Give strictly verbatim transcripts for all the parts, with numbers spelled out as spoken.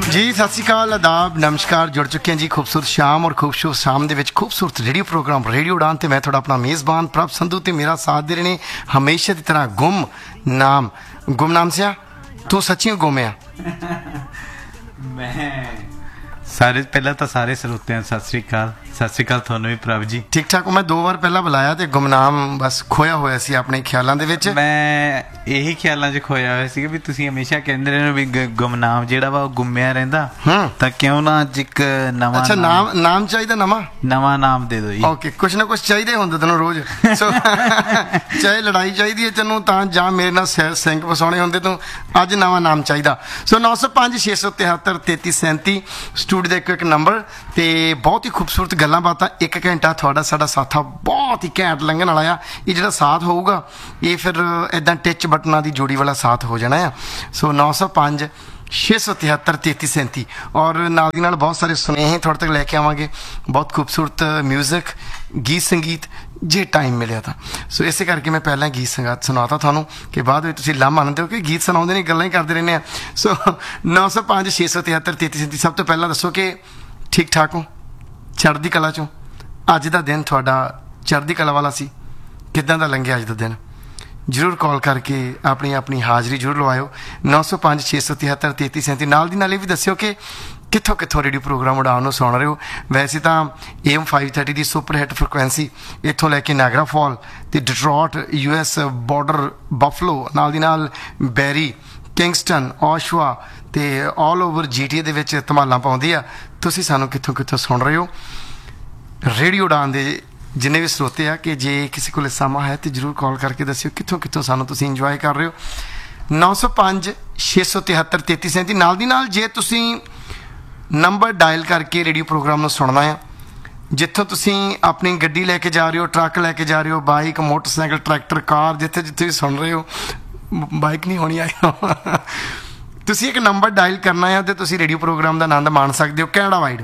जी सत श्री अकाल, आदाब, नमस्कार। जुड़ चुके हैं जी खूबसूरत शाम और खूबसूरत शाम दे विच खूबसूरत रेडियो प्रोग्राम रेडियो उड़ान ते मैं थोड़ा अपना मेज़बान प्रभ संधू ते मेरा साथ दे रहे ने हमेशा की तरह गुम नाम गुम नाम से तू सच्ची गुम आ मैं सारे पहला तो सारे ਸਰੋਤਿਆਂ ਸਤਿ ਸ੍ਰੀ ਅਕਾਲ। ਸਤਿ ਸ੍ਰੀ ਅਕਾਲ ਤੁਹਾਨੂੰ ਵੀ ਪ੍ਰਭ ਜੀ। ठीक ठाक। मैं दो बार पहला बुलाया तो गुमनाम बस खोया होया सी अपने ख्यालों दे विच। मैं ਇਹੀ ਖਿਆਲਾਂ 'ਚ ਖੋਇਆ ਹੋਇਆ ਸੀ ਵੀ ਤੁਸੀਂ ਹਮੇਸ਼ਾ ਕਹਿੰਦੇ ਰਹੇ ਵੀ ਗੁਮਨਾਮ ਜਿਹੜਾ ਵਾ ਉਹ ਗੁੰਮਿਆ ਰਹਿੰਦਾ ਤਾਂ ਕਿਉਂ ਨਾ ਅੱਜ ਇੱਕ ਨਵਾਂ अच्छा नाम नाम चाहिए नवा ਨਵਾਂ ਨਾਮ ਦੇ ਦਿਓ ਜੀ। ओके कुछ ना कुछ चाहिए होंगे तेनों रोज सो चाहे लड़ाई चाहिए तेनों तां जां मेरे नाल सिंक वसाने होंगे तूं अज नवा नाम चाहिए। सो नौ सौ पाँच छे सौ तिहत्तर तेती सैंती स्टूडियो का एक एक नंबर तो बहुत ही खूबसूरत गल्लां बातां एक घंटा थोड़ा साडा साथा बहुत ही घैंट लंघण वाला आ। ये जिहड़ा साथ होऊगा ये फिर इदां टिच बटना की जोड़ी वाला साथ हो जाना है। सो नौ सौ पाँच छे सौ तिहत्तर तेती सैंती और नाल दी नाल बहुत सारे सुनेहे थोड़े तक लैके आवांगे। बहुत खूबसूरत म्यूजिक गीत संगीत जे टाइम मिले था। सो इस करके मैं पहला गीत संगीत सुनाता थानू कि बाद में तुसीं ला मानते हो कि गीत सुनाउंदे नहीं गल्लां ही करते रहने। सो नौ सौ पाँच छे सौ तिहत्तर तेती सैंती सब तो पहला दसो कि ठीक ठाक हो, चढ़दी कला चों। अज दा दिन तुहाडा चढ़दी कला वाला सी, किदां दा लंघिया अज दा दिन? जरूर कॉल करके अपनी अपनी हाज़री जरूर लवाओ। नौ सौ पाँच छे सौ तिहत्तर तेती सैंती नाल दी नाल ये भी दस्सिओ कि कित्थों कित्थों रेडियो प्रोग्राम उड़ान सुन रहे हो। वैसे तो एम फाइव थर्टी की सुपर हिट फ्रिक्वेंसी इत्थों लैके नायगरा फॉल तो डिट्रॉट यू एस बॉर्डर बफलो नाल दी नाल बैरी किंगस्टन ओशवा तो all over G T A दे विच धमालां पाउंदी आ। तुसीं सानूं कित्थों कित्थों सुन रहे हो। रेडियो उड़ान दे जिन्ने भी स्रोते आ कि जे किसी को समा है तो जरूर कॉल करके दस्सिओ कित्थों कित्थों सानूं तुसीं इंजॉय कर रहे हो। नौ सौ पाँच छे सौ तिहत्तर तेती सैंती नाल दी नाल जे तुसीं नंबर डायल करके रेडियो प्रोग्राम में सुनना है जितों तुसीं अपनी गड्डी लैके जा रहे हो, ट्रक लैके जा रहे हो, बाइक मोटरसाइकिल ट्रैक्टर कार जिथे जिथे भी सुन रहे हो। बाइक नहीं होनी आई तुसीं एक नंबर डायल करना है तो तुसीं रेडियो प्रोग्राम का आनंद माण सकते हो। कैनेडा वाइड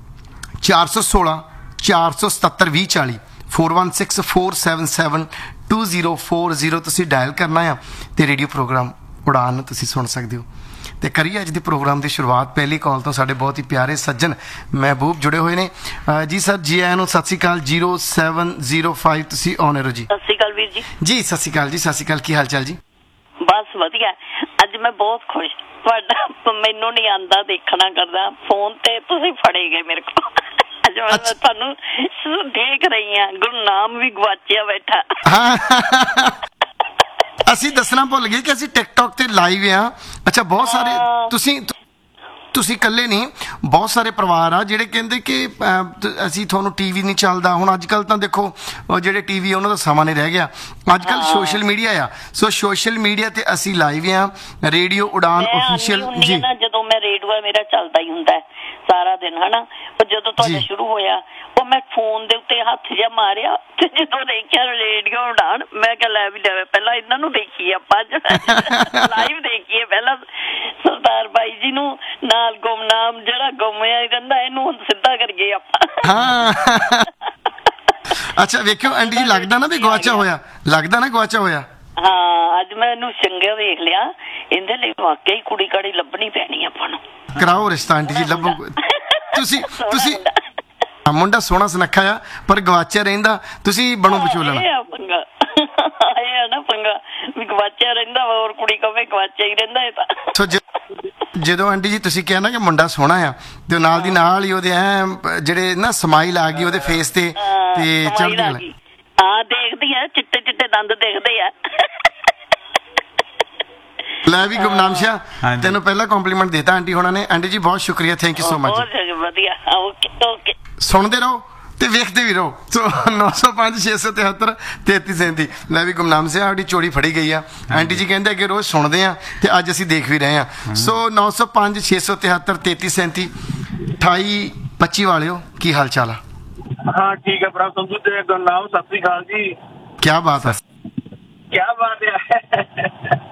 चार सौ सोलह चार सौ सतहत्तर भी चाली four one six four seven seven two zero four zero तुसीं डायल करना है तो रेडियो प्रोग्राम उड़ान तुसीं सुन सकते हो। तो करिए अज के प्रोग्राम की शुरुआत पहली कॉल तो साढ़े बहुत ही प्यारे सज्जन महबूब जुड़े हुए ने। जी सर जी आया सत श्री अकाल। जीरो सैवन जीरो फाइव तुसीं ऑन एरो जी। सत श्री अकाल वीर जी। जी सत श्री अकाल जी, सत श्री अकाल। की हाल चाल जी? बस वधिया। अज मैं बहुत खुश तुहाडा मैनूं नहीं आंदा देखना करदा फोन ते तुसीं फड़े गए मेरे को। अज मैं तुहानूं देख रही हां गुरनाम भी गवाचिया बैठा। ਅਸੀਂ ਦੱਸਣਾ ਭੁੱਲ ਗਏ ਕਿ ਅਸੀਂ ਟਿਕਟੌਕ ਤੇ ਲਾਈਵ ਆ। ਅੱਛਾ ਬਹੁਤ ਸਾਰੇ ਤੁਸੀਂ ਤੁਸੀਂ ਇਕੱਲੇ ਨਹੀਂ, ਬਹੁਤ ਸਾਰੇ ਪਰਿਵਾਰ ਆ ਜਿਹੜੇ ਕਹਿੰਦੇ ਕਿ ਅਸੀਂ ਤੁਹਾਨੂੰ ਟੀਵੀ ਨਹੀਂ ਚੱਲਦਾ। ਹੁਣ ਅੱਜ ਕੱਲ੍ਹ ਤਾਂ ਦੇਖੋ ਜਿਹੜੇ ਟੀਵੀ ਉਹਨਾਂ ਦਾ ਸਮਾਂ ਨਹੀਂ ਰਹਿ ਗਿਆ। ਅੱਜ ਕੱਲ੍ਹ ਸੋਸ਼ਲ ਮੀਡੀਆ ਆ। ਸੋ ਸੋਸ਼ਲ ਮੀਡੀਆ ਤੇ ਅਸੀਂ ਲਾਈਵ ਆ ਰੇਡੀਓ ਉਡਾਨ ਆਫੀਸ਼ੀਅਲ ਜੀ। ਜਦੋਂ ਮੈਂ ਰੇਡੀਓ ਮੇਰਾ ਚੱਲਦਾ ਹੀ ਹੁੰਦਾ ਸਾਰਾ ਦਿਨ ਹਨਾ, ਪਰ ਜਦੋਂ ਤੁਹਾਡਾ ਸ਼ੁਰੂ ਹੋਇਆ ਉਹ ਮੈਂ ਫੋਨ ਦੇ ਉੱਤੇ ਹੱਥ ਜਿਹਾ ਮਾਰਿਆ ਤੇ ਜਦੋਂ ਦੇਖਿਆ ਰੇਡੀਓ ਉਡਾਨ ਮੈਂ ਕਿਹਾ ਲੈ ਵੀ ਲੈ ਪਹਿਲਾਂ ਇਹਨਾਂ ਨੂੰ ਦੇਖੀਏ ਆਪਾਂ ਲਾਈਵ ਦੇਖੀਏ ਪਹਿਲਾਂ ਸਰਦਾਰ ਬਾਈ ਜੀ ਨੂੰ ਨਾਲ ਗੁਮਨਾਮ ਜਿਹੜਾ ਗੁੰਮਿਆ ਰਹਿੰਦਾ ਇਹਨੂੰ ਹੁਣ ਸਿੱਧਾ ਕਰੀਏ ਆਪਾਂ। ਹਾਂ ਅੱਛਾ ਵੇਖਿਓ ਆਂਟੀ ਜੀ ਲੱਗਦਾ ਨਾ ਵੀ ਗਵਾਚਾ ਹੋਇਆ, ਲੱਗਦਾ ਨਾ ਗਵਾਚਾ ਹੋਇਆ। ਹਾਂ ਅੱਜ ਮੈਂ ਇਹਨੂੰ ਚੰਗਾ ਵੇਖ ਲਿਆ, ਇਹਦੇ ਲਈ ਵਾਕਈ ਕੁੜੀ ਕਾੜੀ ਲੱਭਣੀ ਪੈਣੀ ਆਪਾਂ ਨੂੰ। ਕਰਾਓ ਰਿਸ਼ਤਾ ਆਂਟੀ ਜੀ, ਲੱਭੋ। ਤੁਸੀਂ ਤੁਸੀਂ ਮੁੰਡਾ ਸੋਹਣਾ ਸੁਨੱਖਾ ਆ ਪਰ ਗਵਾਚਿਆ ਰਹਿੰਦਾ, ਤੁਸੀਂ ਬਣੋ ਵਿਚੋਲਣਾ। ਪੰਗਾ ਇਹ ਆ ਨਾ ਪੰਗਾ ਵੀ ਗਵਾਚਿਆ ਰਹਿੰਦਾ ਹੋਰ ਕੁੜੀ ਕਵੇ ਗਵਾਚਿਆ ਹੀ ਰਹਿੰਦਾ ਇਹ ਤਾਂ। ਜਦੋਂ ਆਂਟੀ ਜੀ ਤੁਸੀਂ ਕਿਹਾ ਨਾ ਕਿ ਮੁੰਡਾ ਸੋਹਣਾ ਆ ਤੇ ਨਾਲ ਦੀ ਨਾਲ ਹੀ ਉਹਦੇ ਐ ਜਿਹੜੇ ਨਾ ਸਮਾਈਲ ਆ ਗਈ ਉਹਦੇ ਫੇਸ ਤੇ ਤੇ ਚੜ੍ਹਦੀ ਕਲਾ। ਹਾਂ ਦੇਖਦੀ ਆ ਚਿੱਟੇ ਚਿੱਟੇ ਦੰਦ ਦੇਖਦੇ ਆ। ਲੈ ਵੀ ਗੁਮਨਾਮ ਸ਼ਾਹ ਤੈਨੂੰ ਪਹਿਲਾਂ ਕੰਪਲੀਮੈਂਟ ਦੇਤਾ ਆਂਟੀ ਹੋਣਾ ਨੇ। ਆਂਟੀ ਜੀ ਬਹੁਤ ਸ਼ੁਕਰੀਆ, ਥੈਂਕ ਯੂ ਸੋ ਮਚ। ਵਧੀਆ ਓਕੇ ਓਕੇ। ਸੁਣਦੇ ਰਹੋ ਤੇ ਵੇਖਦੇ ਵੀ ਰਹੋ। ਸੋ ਨੌ ਸੌ ਪੰਜ ਛੇ ਸੌ ਤਿਹੱਤਰ ਤੇਤੀ ਸੈਂਤੀ ਲੈ ਵੀ ਗੁਮਨਾਮ ਸਿੰਘ ਸਾਡੀ ਚੋੜੀ ਫੜੀ ਗਈ ਆ। ਆਂਟੀ ਜੀ ਕਹਿੰਦੇ ਕਿ ਰੋਜ਼ ਸੁਣਦੇ ਆ ਤੇ ਅੱਜ ਅਸੀਂ ਦੇਖ ਵੀ ਰਹੇ ਆ। ਸੋ ਨੌ ਸੌ ਪੰਜ ਛੇ ਸੌ ਤਿਹੱਤਰ ਤੇਤੀ ਸੈਂਤੀ ਅਠਾਈ ਪੱਚੀ ਵਾਲਿਓ ਕੀ ਹਾਲ ਚਾਲ ਆ? हाँ ठीक है प्रभ संधू जी गुरनाम सत श्री अकाल जी। क्या बात है, क्या बात है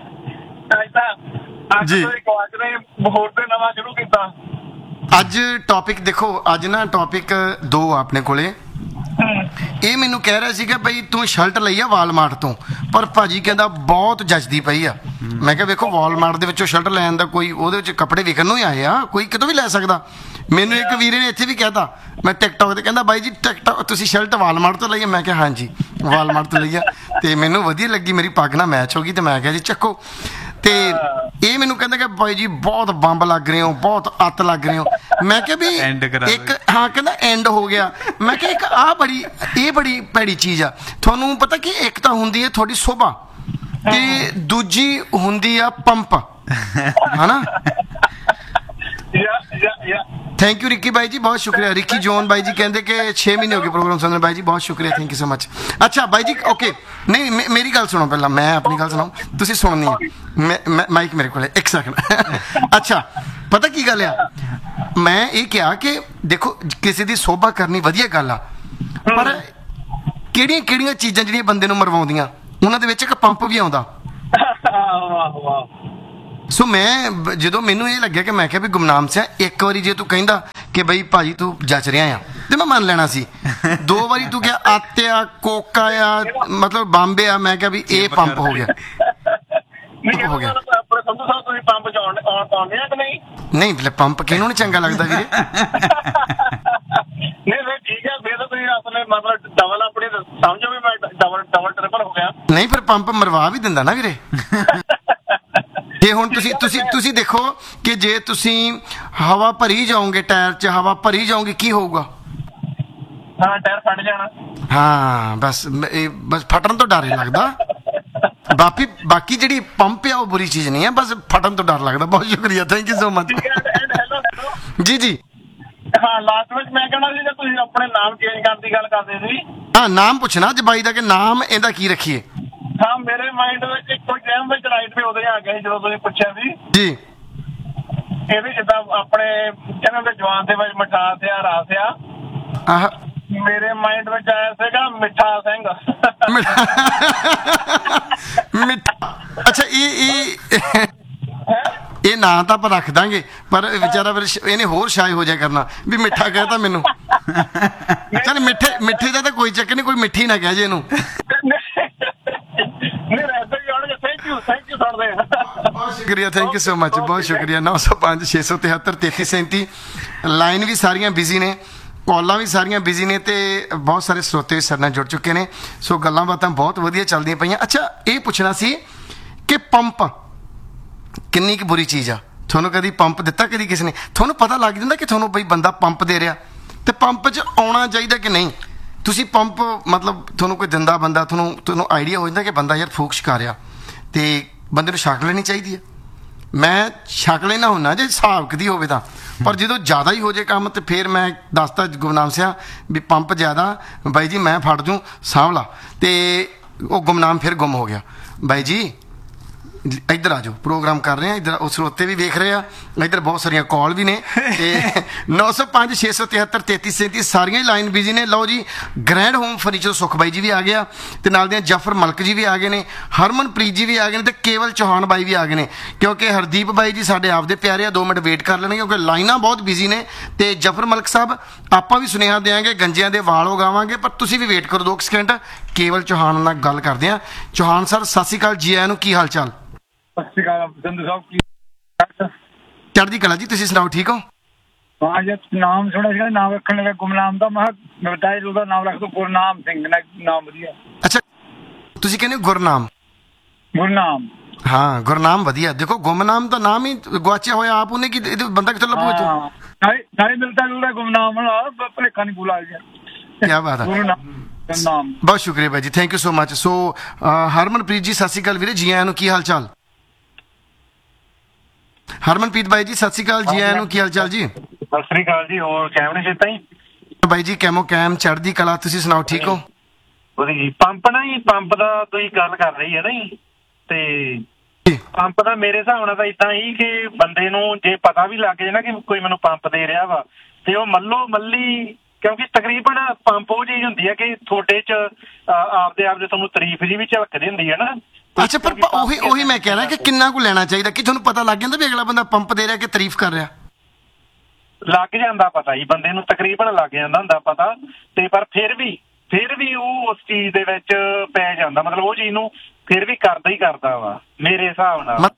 जी। होर ते नवां शुरू कीता ਅੱਜ टॉपिक देखो, ਅੱਜ ना टॉपिक दो अपने कोले। ਇਹ ਮੈਨੂੰ ਕਹਿ ਰਿਹਾ ਸੀਗਾ ਬਈ ਤੂੰ ਸ਼ਰਟ ਲਈ ਆ ਵਾਲਮਾਰਟ ਤੋਂ, ਪਰ ਭਾਜੀ ਕਹਿੰਦਾ ਬਹੁਤ ਜੱਚਦੀ ਪਈ ਆ। ਮੈਂ ਕਿਹਾ ਵੇਖੋ ਵਾਲਮਾਰਟ ਦੇ ਵਿੱਚੋਂ ਸ਼ਰਟ ਲੈਣ ਦਾ ਕੋਈ, ਉਹਦੇ ਵਿੱਚ ਕੱਪੜੇ ਵਿਕਣ ਨੂੰ ਹੀ ਆਏ ਆ, ਕੋਈ ਕਿਤੋਂ ਵੀ ਲੈ ਸਕਦਾ। ਮੈਨੂੰ ਇੱਕ ਵੀਰੇ ਨੇ ਇੱਥੇ ਵੀ ਕਹਿਤਾ, ਮੈਂ ਟਿਕਟੋਕ ਤੇ ਕਹਿੰਦਾ ਬਾਈ ਜੀ ਟਿਕਟੋਕ ਤੁਸੀਂ ਸ਼ਰਟ ਵਾਲਮਾਰਟ ਤੋਂ ਲਈ ਆ? ਮੈਂ ਕਿਹਾ ਹਾਂਜੀ ਵਾਲਮਾਰਟ ਤੋਂ ਲਈ ਆ, ਤੇ ਮੈਨੂੰ ਵਧੀਆ ਲੱਗੀ, ਮੇਰੀ ਪੱਗ ਨਾਲ ਮੈਚ ਹੋ ਗਈ, ਤੇ ਮੈਂ ਕਿਹਾ ਜੀ ਚੱਕੋ। ਤੇ ਇਹ ਮੈਨੂੰ ਕਹਿੰਦਾ ਕਿ ਬਾਈ ਜੀ ਬਹੁਤ ਬੰਬ ਲੱਗ ਰਹੇ ਹੋ, ਬਹੁਤ ਅੱਤ ਲੱਗ ਰਹੇ ਹੋ। ਮੈਂ ਕਿਹਾ ਵੀ ਇੱਕ, ਹਾਂ ਕਹਿੰਦਾ ਐਂਡ ਹੋ ਗਿਆ। ਮੈਂ ਕਿਹਾ ਇੱਕ ਆਹ ਬੜੀ, ਇਹ ਬੜੀ ਭੈੜੀ ਚੀਜ਼ ਆ। ਤੁਹਾਨੂੰ ਪਤਾ ਕਿ ਇੱਕ ਤਾਂ ਹੁੰਦੀ ਹੈ ਤੁਹਾਡੀ ਸੋਭਾ, ਤੇ ਦੂਜੀ ਹੁੰਦੀ ਆ ਪੰਪ, ਹਨਾ। ਥੈਂਕ ਯੂ ਰਿੱਕੀ ਬਾਈ ਜੀ, ਬਹੁਤ ਸ਼ੁਕਰੀਆ। ਰਿੱਕੀ ਜੋਨ ਬਾਈ ਜੀ ਕਹਿੰਦੇ ਕਿ ਛੇ ਮਹੀਨੇ ਹੋ ਗਏ ਪ੍ਰੋਗਰਾਮ ਸੁਣਨ। ਬਾਈ ਜੀ ਬਹੁਤ ਸ਼ੁਕਰੀਆ, ਥੈਂਕ ਯੂ ਸੋ ਮਚ। ਅੱਛਾ ਬਾਈ ਜੀ ਓਕੇ, ਨਹੀਂ ਮੇ- ਮੇਰੀ ਗੱਲ ਸੁਣੋ ਪਹਿਲਾਂ, ਮੈਂ ਆਪਣੀ ਗੱਲ ਸੁਣਾਉ, ਤੁਸੀਂ ਸੁਣਨੀ ਹੈ। ਮੈਂ ਮਾਈਕ ਮੇਰੇ ਕੋਲ ਹੈ, ਇੱਕ ਸੈਕਿੰਡ। ਅੱਛਾ ਪਤਾ ਕੀ ਗੱਲ ਆ, ਮੈਂ ਇਹ ਕਿਹਾ ਕਿ ਦੇਖੋ ਕਿਸੇ ਦੀ ਸੋਭਾ ਕਰਨੀ ਵਧੀਆ ਗੱਲ ਆ, ਪਰ ਕਿਹੜੀਆਂ ਕਿਹੜੀਆਂ ਚੀਜ਼ਾਂ ਜਿਹੜੀਆਂ ਬੰਦੇ ਨੂੰ ਮਰਵਾਉਂਦੀਆਂ, ਉਹਨਾਂ ਦੇ ਵਿੱਚ ਇੱਕ ਪੰਪ ਵੀ ਆਉਂਦਾ। ਸੋ ਮੈਂ ਬ- ਜਦੋਂ ਮੈਨੂੰ ਇਹ ਲੱਗਿਆ ਕਿ ਮੈਂ ਕਿਹਾ ਵੀ ਗੁਮਨਾਮ ਸਿਆ ਇੱਕ ਵਾਰੀ ਜੇ ਤੂੰ ਕਹਿੰਦਾ ਕਿ ਬਈ ਭਾਜੀ ਤੂੰ ਜੱਚ ਰਿਹਾ ਆ, ਤੇ ਮੈਂ ਮੰਨ ਲੈਣਾ ਸੀ। ਦੋ ਵਾਰੀ ਤੂੰ ਕਿਹਾ ਆਤਿਆ ਕੋਕਾ ਆ, ਮਤਲਬ ਬੰਬੇ ਆ, ਮੈਂ ਕਿਹਾ ਵੀ ਇਹ ਪੰਪ ਹੋ ਗਿਆ, ਹੋ ਗਿਆ। ਆਪਣੇ ਸੰਧੂ ਸਾਹਿਬ ਤੁਸੀਂ ਪੰਪ ਚ ਆਉਣ ਆਉਂਦੇ ਆ ਕਿ ਨਹੀਂ? ਨਹੀਂ ਲੈ ਪੰਪ ਕਿਹਨੂੰ ਨੀ ਚੰਗਾ ਲੱਗਦਾ ਵੀਰੇ। ਨਹੀਂ ਨਹੀਂ ਠੀਕ ਹੈ, ਫਿਰ ਤਾਂ ਤੁਸੀਂ ਆਪਣੇ ਮਤਲਬ ਡਬਲ ਆਪਣੀ ਸਮਝੋ ਵੀ ਮੈਂ ਡਬਲ ਡਬਲ ਟ੍ਰਿਪਲ ਹੋ ਗਿਆ। ਨਹੀਂ ਫਿਰ ਪੰਪ ਮਰਵਾ ਵੀ ਦਿੰਦਾ ਨਾ ਵੀਰੇ। ਜੇ ਹੁਣ ਤੁਸੀਂ ਤੁਸੀਂ ਤੁਸੀਂ ਦੇਖੋ ਕਿ ਜੇ ਤੁਸੀਂ ਹਵਾ ਭਰੀ ਜਾਓਗੇ, ਟਾਇਰ 'ਚ ਹਵਾ ਭਰੀ ਜਾਓਗੇ, ਕੀ ਹੋਊਗਾ? ਹਾਂ ਟਾਇਰ ਫਟ ਜਾਣਾ। ਹਾਂ ਬਸ ਮ- ਇਹ ਬਸ ਫਟਣ ਤੋਂ ਡਰ ਹੀ ਲੱਗਦਾ। ਬਾਕੀ ਬਾਕੀ ਜਿਹੜੀ ਪੰਪ ਆ ਉਹ ਬੁਰੀ ਚੀਜ਼ ਨਹੀਂ ਹੈ, ਬਸ ਫਟਣ ਤੋਂ ਡਰ ਲੱਗਦਾ। ਬਹੁਤ ਸ਼ੁਕਰੀਆ, ਥੈਂਕ ਯੂ ਸੋ ਮਚ। ਜੀ ਜੀ ਹਾਂ ਲਾਸਟ ਵਿੱਚ ਮੈਂ ਕਹਿਣਾ ਸੀ ਕਿ ਤੁਸੀਂ ਆਪਣੇ ਨਾਮ ਚੇਂਜ ਕਰਨ ਦੀ ਗੱਲ ਕਰਦੇ ਸੀ। ਹਾਂ ਨਾਮ ਪੁੱਛਣਾ ਅੱਜ ਬਾਈ ਦਾ ਕਿ ਨਾਮ ਇਹਦਾ ਕੀ ਰੱਖੀਏ। ਹਾਂ ਮੇਰੇ ਮਾਈਂਡ ਵਿੱਚ ਇੱਕ ਕੋਈ ਟਾਈਮ ਵਿੱਚ ਲਾਈਟ ਤੇ ਉਦੋਂ ਹੀ ਆ ਗਿਆ ਸੀ ਜਦੋਂ ਤੁਸੀਂ ਪੁੱਛਿਆ ਸੀ। ਜੀ ਇਹਦੇ ਜਿੱਦਾਂ ਆਪਣੇ ਕਹਿੰਦੇ ਹੁੰਦੇ ਜਵਾਨ ਦੇ ਵਿੱਚ ਮਿਠਾਸ ਆ, ਰਾਸ ਆ, ਆਹ ਮੇਰੇ ਮਾਈਂਡ ਵਿੱਚ ਆਇਆ ਸੀਗਾ ਮਿੱਠਾ ਸਿੰਘ। ਮਿੱਠਾ। ਅੱਛਾ ਇਹ ਇਹ ਇਹ ਨਾਂ ਤਾਂ ਆਪਾਂ ਰੱਖ ਦਾਂਗੇ, ਪਰ ਵਿਚਾਰਾ ਫਿਰ ਸ਼- ਇਹਨੇ ਹੋਰ ਸ਼ਾਇ ਹੋ ਜਾ ਕਰਨਾ ਵੀ ਮਿੱਠਾ ਕਹਿਤਾ ਮੈਨੂੰ। ਚੱਲ ਮਿੱਠੇ ਮਿੱਠੇ ਦਾ ਤਾਂ ਕੋਈ ਚੱਕਰ ਨਹੀਂ, ਕੋਈ ਮਿੱਠੀ ਨਾ ਕਹਿ ਜੇ ਇਹਨੂੰ। ਨਹੀਂ ਰਹਿੰਦੇ ਹੀ ਆਉਣਗੇ। ਥੈਂਕ ਯੂ ਥੈਂਕ ਯੂ ਸੁਣਦੇ ਬਹੁਤ ਸ਼ੁਕਰੀਆ, ਥੈਂਕ ਯੂ ਸੋ ਮਚ, ਬਹੁਤ ਸ਼ੁਕਰੀਆ। ਨੌ ਸੌ ਪੰਜ ਛੇ ਸੌ ਤਿਹੱਤਰ ਤੇਤੀ ਸੈਂਤੀ ਲਾਈਨ ਵੀ ਸਾਰੀਆਂ ਬਿਜ਼ੀ ਨੇ, ਕਾਲਾਂ ਵੀ ਸਾਰੀਆਂ ਬਿਜ਼ੀ ਨੇ, ਤੇ ਬਹੁਤ ਸਾਰੇ ਸਰੋਤੇ ਵੀ ਸਾਡੇ ਨਾਲ ਜੁੜ ਚੁੱਕੇ ਨੇ। ਸੋ ਗੱਲਾਂ ਬਾਤਾਂ ਬਹੁਤ ਵਧੀਆ ਚੱਲਦੀਆਂ ਪਈਆਂ। ਅੱਛਾ ਇਹ ਪੁੱਛਣਾ ਸੀ ਕਿ ਪੰਪ ਕਿੰਨੀ ਕੁ ਬੁਰੀ ਚੀਜ਼ ਆ? ਤੁਹਾਨੂੰ ਕਦੀ ਪੰਪ ਦਿੱਤਾ ਕਦੀ ਕਿਸੇ ਨੇ? ਤੁਹਾਨੂੰ ਪਤਾ ਲੱਗ ਜਾਂਦਾ ਕਿ ਤੁਹਾਨੂੰ ਬਈ ਬੰਦਾ ਪੰਪ ਦੇ ਰਿਹਾ, ਤੇ ਪੰਪ 'ਚ ਆਉਣਾ ਚਾਹੀਦਾ ਕਿ ਨਹੀਂ? ਤੁਸੀਂ ਪੰਪ ਮਤਲਬ ਤੁਹਾਨੂੰ ਕੋਈ ਦਿੰਦਾ ਬੰਦਾ, ਤੁਹਾਨੂੰ ਤੁਹਾਨੂੰ ਆਈਡੀਆ ਹੋ ਜਾਂਦਾ ਕਿ ਬੰਦਾ ਯਾਰ ਫੂਕ ਛਕਾ ਰਿਹਾ, ਤੇ ਬੰਦੇ ਨੂੰ ਛਕ ਲੈਣੀ ਚਾਹੀਦੀ ਹੈ। ਮੈਂ ਛਕ ਲੈਣਾ ਹੁੰਦਾ ਜੇ ਹਿਸਾਬ ਕਦੀ ਹੋਵੇ ਤਾਂ, ਪਰ ਜਦੋਂ ਜ਼ਿਆਦਾ ਹੀ ਹੋ ਜੇ ਕੰਮ ਤੇ ਫਿਰ ਮੈਂ ਦੱਸਦਾ ਗੁਮਨਾਮ ਸਿਆ ਵੀ ਪੰਪ ਜ਼ਿਆਦਾ ਬਾਈ ਜੀ ਮੈਂ ਫੜ ਜੂੰ ਸਾਂਭਲਾ, ਤੇ ਉਹ ਗੁਮਨਾਮ ਫਿਰ ਗੁੰਮ ਹੋ ਗਿਆ। ਬਾਈ ਜੀ ਇੱਧਰ ਆ ਜਾਓ, ਪ੍ਰੋਗਰਾਮ ਕਰ ਰਹੇ ਆ, ਇੱਧਰ ਉਹ ਸਰੋਤੇ ਵੀ ਵੇਖ ਰਹੇ ਆ, ਇੱਧਰ ਬਹੁਤ ਸਾਰੀਆਂ ਕਾਲ ਵੀ ਨੇ, ਤੇ ਨੌ ਸੌ ਪੰਜ ਛੇ ਸੌ ਤਿਹੱਤਰ ਤੇਤੀ ਸੈਂਤੀ ਸਾਰੀਆਂ ਹੀ ਲਾਈਨ ਬਿਜ਼ੀ ਨੇ। ਲਓ ਜੀ ਗ੍ਰੈਂਡ ਹੋਮ ਫਰਨੀਚਰ ਸੁਖ ਬਾਈ ਜੀ ਵੀ ਆ ਗਿਆ, ਤੇ ਨਾਲ ਦੀਆਂ ਜਫਰ ਮਲਕ ਜੀ ਵੀ ਆ ਗਏ ਨੇ, ਹਰਮਨਪ੍ਰੀਤ ਜੀ ਵੀ ਆ ਗਏ ਨੇ, ਤੇ ਕੇਵਲ ਚੌਹਾਨ ਬਾਈ ਵੀ ਆ ਗਏ ਨੇ, ਕਿਉਂਕਿ ਹਰਦੀਪ ਬਾਈ ਜੀ ਸਾਡੇ ਆਪਦੇ ਪਿਆਰੇ ਆ, ਦੋ ਮਿੰਟ ਵੇਟ ਕਰ ਲੈਣਗੇ ਕਿਉਂਕਿ ਲਾਈਨਾਂ ਬਹੁਤ ਬਿਜ਼ੀ ਨੇ। ਤੇ ਜਫਰ ਮਲਕ ਸਾਹਿਬ ਆਪਾਂ ਵੀ ਸੁਨੇਹਾ ਦੇਵਾਂਗੇ, ਗੰਜਿਆਂ ਦੇ ਵਾਲ ਉਗਾਵਾਂਗੇ, ਪਰ ਤੁਸੀਂ ਵੀ ਵੇਟ ਕਰੋ ਦੋ ਸਕਿੰਟ। ਕੇਵਲ ਚੌਹਾਨ ਨਾਲ ਗੱਲ ਕਰਦੇ ਆ। ਚੌਹਾਨ ਸਰ ਸਤਿ ਸ਼੍ਰੀ ਅਕਾਲ, ਜੀ ਆਇਆਂ ਨੂੰ, ਕੀ ਹਾਲ ਚਾਲ? ਸਤਿ ਸ਼੍ਰੀ ਅਕਾਲ ਸੰਧੂ ਸਾਹਿਬ, ਕੀ ਚੜ੍ਹਦੀ ਕਲਾ ਜੀ, ਤੁਸੀਂ ਸੁਣਾਓ, ਠੀਕ ਹੋ? ਹਾਂ ਜੀ ਨਾਮ ਸੁਣਿਆ ਸੀਗਾ, ਨਾਮ ਰੱਖਣ ਲੱਗਾ ਗੁਮਨਾਮ ਦਾ, ਮੈਂ ਬਤਾਏ ਉਹਦਾ ਨਾਮ ਰੱਖ ਦੋ ਗੁਰਨਾਮ ਸਿੰਘ, ਨਾਮ ਵਧੀਆ। ਅੱਛਾ ਤੁਸੀਂ ਕਹਿੰਦੇ ਹੋ ਗੁਰਨਾਮ? ਗੁਰਨਾਮ ਹਾਂ ਗੁਰਨਾਮ ਵਧੀਆ। ਦੇਖੋ ਗੁਮਨਾਮ ਦਾ ਨਾਮ ਹੀ ਗਵਾਚਿਆ ਹੋਇਆ ਆਪ ਉਹਨੇ, ਕਿ ਇਹ ਬੰਦਾ ਕਿੱਥੋਂ ਲੱਭੂ ਇੱਥੋਂ? ਨਾਲੇ ਮਿਲਦਾ ਜੁਲਦਾ ਗੁਮਨਾਮ ਨਾਲ ਭਲੇਖਾ ਨਹੀਂ ਭੁਲਾ ਗਿਆ। ਕੀ ਬਾਤ ਹੈ, ਗੁਰਨਾਮ। ਬਹੁਤ ਸ਼ੁਕਰੀਆ ਬਾਈ ਜੀ, ਥੈਂਕ ਯੂ ਸੋ ਮਚ। ਸੋ ਹਰਮਨਪ੍ਰੀਤ ਜੀ ਸਤਿ ਸ਼੍ਰੀ ਅਕਾਲ ਵੀਰੇ, ਜੀ ਆਇਆਂ ਨੂੰ, ਕੀ ਹਾਲ ਚਾਲ? ਹਰਮਨਪ੍ਰੀਤ ਬਾਈ ਜੀ ਸਤਿ ਸ਼੍ਰੀ ਅਕਾਲ, ਜੀ ਆਇਆਂ ਨੂੰ, ਕੀ ਹਾਲ ਚਾਲ ਜੀ? ਸਤਿ ਸ਼੍ਰੀ ਅਕਾਲ ਜੀ, ਹੋਰ ਕੈਮ ਨੇ ਚੇਤਾ ਹੀ ਬਾਈ ਜੀ? ਕੈਮੋ ਕੈਮ ਚੜ੍ਹਦੀ ਕਲਾ, ਤੁਸੀਂ ਸੁਣਾਓ, ਠੀਕ ਹੋ? ਉਹਦੀ ਪੰਪ ਨਾ ਜੀ, ਪੰਪ ਦਾ ਤੁਸੀਂ ਗੱਲ ਕਰ ਰਹੀ ਹੈ ਨਾ ਜੀ, ਤੇ ਪੰਪ ਦਾ ਮੇਰੇ ਹਿਸਾਬ ਨਾਲ ਤਾਂ ਇਦਾਂ ਹੀ ਕਿ ਬੰਦੇ ਨੂੰ ਜੇ ਪਤਾ ਵੀ ਲੱਗ ਜਾਏ ਨਾ ਕਿ ਕੋਈ ਮੈਨੂੰ ਪੰਪ ਦੇ ਰਿਹਾ ਵਾ, ਤੇ ਉਹ ਮੱਲੋ ਮੱਲੀ, ਕਿਉਂਕਿ ਤਕਰੀਬਨ ਪੰਪ ਉਹ ਚੀਜ਼ ਹੁੰਦੀ ਹੈ ਕਿ ਤੁਹਾਡੇ ਚ ਆਪਦੇ ਆਪ ਦੇ ਤੁਹਾਨੂੰ ਤਾਰੀਫ ਜੀ ਵੀ ਝਲਕਦੀ ਹੁੰਦੀ ਹੈ ਨਾ। ਅੱਛਾ ਪਰ ਉਹੀ ਉਹੀ ਮੈਂ ਕਹਿ ਰਿਹਾ ਕਿ ਕਿੰਨਾ ਕੁ ਲੈਣਾ ਚਾਹੀਦਾ ਕਿ ਤੁਹਾਨੂੰ ਪਤਾ ਲੱਗ ਜਾਂਦਾ ਵੀ ਅਗਲਾ ਬੰਦਾ ਪੰਪ ਦੇ ਰਿਹਾ ਕਿ ਤਾਰੀਫ ਕਰ ਰਿਹਾ? ਲੱਗ ਜਾਂਦਾ ਪਤਾ ਜੀ, ਬੰਦੇ ਨੂੰ ਤਕਰੀਬਨ ਲੱਗ ਜਾਂਦਾ ਹੁੰਦਾ ਪਤਾ, ਤੇ ਪਰ ਫਿਰ ਵੀ ਫਿਰ ਵੀ ਉਹ ਉਸ ਚੀਜ਼ ਦੇ ਵਿੱਚ ਪੈ ਜਾਂਦਾ, ਮਤਲਬ ਉਹ ਚੀਜ਼ ਨੂੰ ਫਿਰ ਵੀ ਕਰਦਾ ਹੀ ਕਰਦਾ ਵਾ ਮੇਰੇ ਹਿਸਾਬ ਨਾਲ।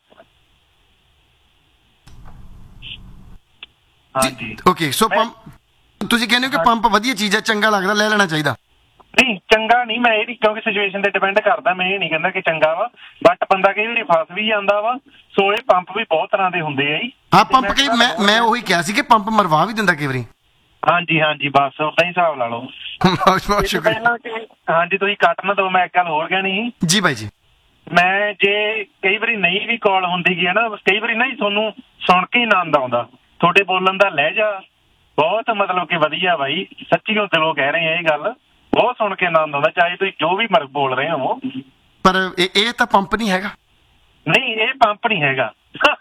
ਹਾਂਜੀ ਓਕੇ, ਸੋ ਪੰਪ ਤੁਸੀਂ ਕਹਿੰਦੇ ਹੋ ਕਿ ਪੰਪ ਵਧੀਆ ਚੀਜ਼ ਹੈ, ਚੰਗਾ ਲੱਗਦਾ, ਲੈ ਲੈਣਾ ਚਾਹੀਦਾ? ਨਹੀਂ ਚੰਗਾ ਨਹੀਂ, ਮੈਂ ਇਹ ਨਹੀਂ, ਕਿਉਂਕਿ ਸਿਚੁਏਸ਼ਨ ਤੇ ਡਿਪੈਂਡ ਕਰਦਾ, ਮੈਂ ਇਹ ਨਹੀਂ ਕਹਿੰਦਾ ਕਿ ਚੰਗਾ ਵਾ, ਬਟ ਬੰਦਾ ਕਈ ਵਾਰੀ ਫਸ ਵੀ ਜਾਂਦਾ ਵਾ। ਸੋ ਇਹ ਪੰਪ ਵੀ ਬਹੁਤ ਤਰ੍ਹਾਂ ਦੇ ਹੁੰਦੇ ਆ ਜੀ। ਹਾਂ ਪੰਪ ਕਈ, ਮੈਂ ਮੈਂ ਉਹੀ ਕਿਹਾ ਸੀ ਕਿ ਪੰਪ ਮਰਵਾ ਵੀ ਦਿੰਦਾ ਕਈ ਵਾਰੀ। ਹਾਂਜੀ ਹਾਂਜੀ ਬਸ ਉਦਾਂ ਹੀ ਹਿਸਾਬ ਲਾ ਲਓ। ਬਹੁਤ ਸ਼ੁਕਰੀਆ। ਹਾਂਜੀ ਤੁਸੀਂ ਕੱਟ ਨਾ ਦਿਓ, ਮੈਂ ਇੱਕ ਗੱਲ ਹੋਰ ਕਹਿਣੀ ਜੀ ਬਾਈ ਜੀ। ਮੈਂ ਜੇ ਕਈ ਵਾਰੀ ਨਹੀਂ ਵੀ ਕਾਲ ਹੁੰਦੀ ਗਈ ਹੈ ਨਾ, ਕਈ ਵਾਰੀ ਨਾ ਜੀ ਤੁਹਾਨੂੰ ਸੁਣ ਕੇ ਹੀ ਆਨੰਦ ਆਉਂਦਾ, ਤੁਹਾਡੇ ਬੋਲਣ ਦਾ ਲਹਿਜਾ ਬਹੁਤ ਮਤਲਬ ਕਿ ਵਧੀਆ ਬਾਈ, ਸੱਚੀ ਉਹ ਦਿਲੋਂ ਕਹਿ ਰਹੇ ਆ ਇਹ ਗੱਲ, ਬਹੁਤ ਸੁਣ ਕੇ ਆਨੰਦ ਆਉਂਦਾ, ਚਾਹੇ ਤੁਸੀਂ ਜੋ ਵੀ ਮਰ ਬੋਲ ਰਹੇ ਹੋ। ਪਰ ਇਹ ਇਹ ਤਾਂ ਪੰਪ ਨਹੀਂ ਹੈਗਾ। ਨਹੀਂ ਇਹ ਪੰਪ ਨਹੀਂ ਹੈਗਾ।